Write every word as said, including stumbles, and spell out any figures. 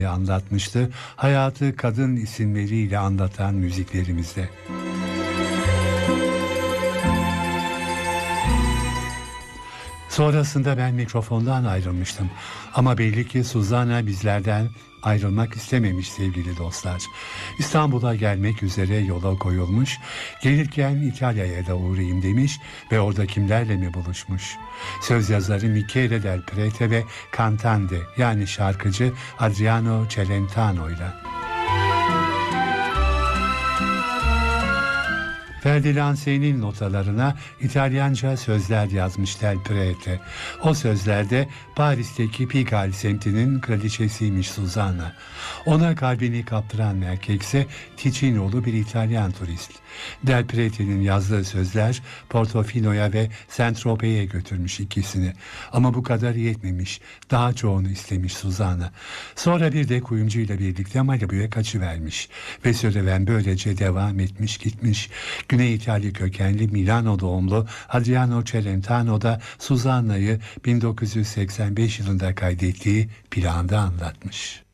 anlatmıştı. Hayatı kadın isimleriyle anlatan müziklerimizde. Sonrasında ben mikrofondan ayrılmıştım. Ama belli ki Suzanna bizlerden ayrılmak istememiş sevgili dostlar. İstanbul'a gelmek üzere yola koyulmuş, gelirken İtalya'ya da uğrayayım demiş ve orada kimlerle mi buluşmuş? Söz yazarı Michele Del Prete ve kantante yani şarkıcı Adriano Celentano ile. Ferdi Lanzini'nin notalarına İtalyanca sözler yazmış Del Prete. O sözlerde Paris'teki Pigalle semtinin kraliçesiymiş Suzanna. Ona kalbini kaptıran erkekse Ticinolu bir İtalyan turist. Del Prete'nin yazdığı sözler Portofino'ya ve Saint-Tropez'e götürmüş ikisini. Ama bu kadar yetmemiş. Daha çoğunu istemiş Suzanna. Sonra bir de kuyumcuyla birlikte Malibu'ya kaçıvermiş. Ve serüven böylece devam etmiş gitmiş. Güney İtalya kökenli Milano doğumlu Adriano Celentano da Suzanna'yı bin dokuz yüz seksen beş yılında kaydettiği planda anlatmış.